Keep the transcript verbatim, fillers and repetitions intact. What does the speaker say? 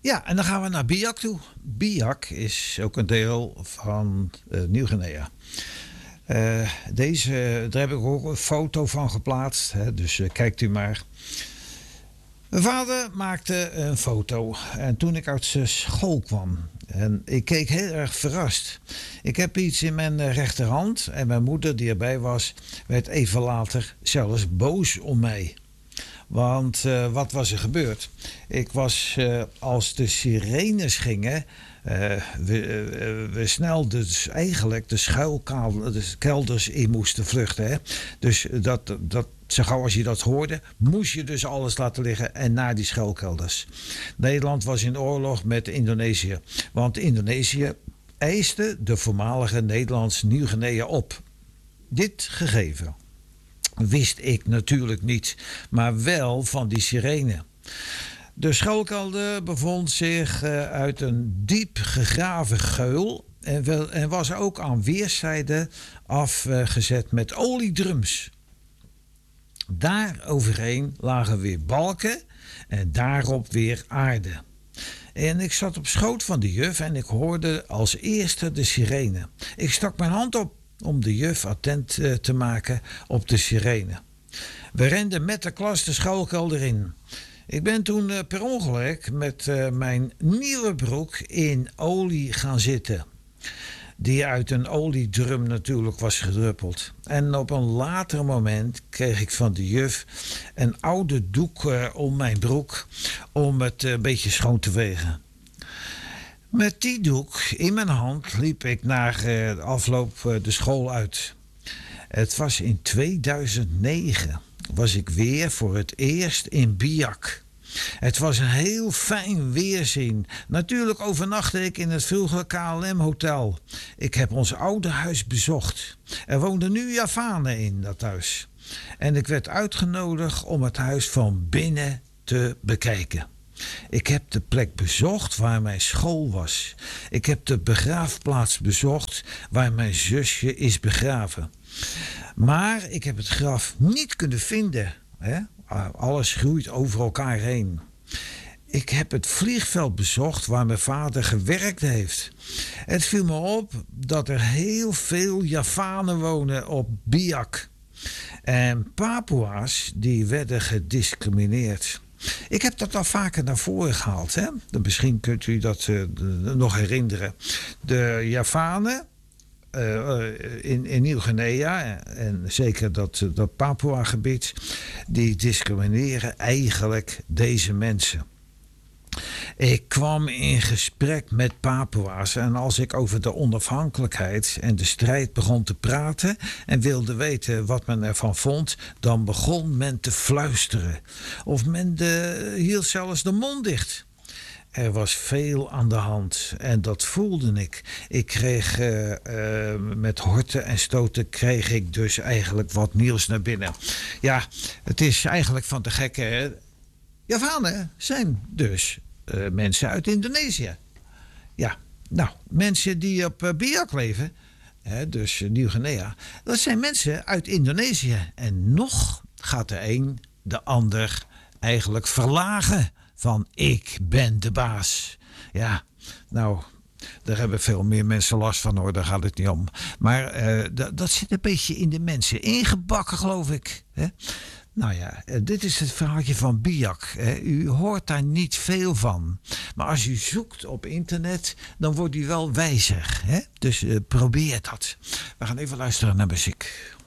Ja, en dan gaan we naar Biak toe. Biak is ook een deel van uh, Nieuw-Guinea. Uh, deze, daar heb ik ook een foto van geplaatst, hè, dus uh, kijkt u maar. Mijn vader maakte een foto en toen ik uit zijn school kwam. En ik keek heel erg verrast. Ik heb iets in mijn rechterhand en mijn moeder die erbij was, werd even later zelfs boos om mij. Want uh, wat was er gebeurd? Ik was, uh, als de sirenes gingen, uh, we, uh, we snel dus eigenlijk de schuilkelders in moesten vluchten. Hè? Dus dat, dat, zo gauw als je dat hoorde, moest je dus alles laten liggen en naar die schuilkelders. Nederland was in oorlog met Indonesië. Want Indonesië eiste de voormalige Nederlands Nieuw-Guinea op. Dit gegeven wist ik natuurlijk niet, maar wel van die sirene. De schuilkelder bevond zich uit een diep gegraven geul en was ook aan weerszijden afgezet met oliedrums. Daar overheen lagen weer balken en daarop weer aarde. En ik zat op schoot van de juf en ik hoorde als eerste de sirene. Ik stak mijn hand op om de juf attent uh, te maken op de sirene. We renden met de klas de schuilkelder in. Ik ben toen uh, per ongeluk met uh, mijn nieuwe broek in olie gaan zitten. Die uit een oliedrum natuurlijk was gedruppeld. En op een later moment kreeg ik van de juf een oude doek uh, om mijn broek om het uh, een beetje schoon te vegen. Met die doek in mijn hand liep ik na de afloop de school uit. Het was in tweeduizend negen. Was ik weer voor het eerst in Biak. Het was een heel fijn weerzien. Natuurlijk overnachtte ik in het vroegere K L M-hotel. Ik heb ons oude huis bezocht. Er woonden nu Javanen in dat huis. En ik werd uitgenodigd om het huis van binnen te bekijken. Ik heb de plek bezocht waar mijn school was. Ik heb de begraafplaats bezocht waar mijn zusje is begraven. Maar ik heb het graf niet kunnen vinden. Hè? Alles groeit over elkaar heen. Ik heb het vliegveld bezocht waar mijn vader gewerkt heeft. Het viel me op dat er heel veel Javanen wonen op Biak. En Papua's die werden gediscrimineerd. Ik heb dat al vaker naar voren gehaald. Hè? Misschien kunt u dat uh, nog herinneren. De Javanen uh, in, in Nieuw-Guinea, en zeker dat, dat Papua-gebied, die discrimineren eigenlijk deze mensen. Ik kwam in gesprek met Papua's en als ik over de onafhankelijkheid en de strijd begon te praten en wilde weten wat men ervan vond, dan begon men te fluisteren. Of men de, hield zelfs de mond dicht. Er was veel aan de hand en dat voelde ik. Ik kreeg uh, uh, met horten en stoten kreeg ik dus eigenlijk wat nieuws naar binnen. Ja, het is eigenlijk van te gekke. Hè? Javanen zijn dus uh, mensen uit Indonesië. Ja, nou, mensen die op uh, Biak leven, hè, dus uh, Nieuw-Guinea, dat zijn mensen uit Indonesië. En nog gaat de een de ander eigenlijk verlagen van ik ben de baas. Ja, nou, daar hebben veel meer mensen last van hoor, daar gaat het niet om. Maar uh, d- dat zit een beetje in de mensen ingebakken, geloof ik. Hè? Nou ja, dit is het verhaaltje van Biak. U hoort daar niet veel van. Maar als u zoekt op internet, dan wordt u wel wijzer. Hè? Dus uh, probeer dat. We gaan even luisteren naar muziek.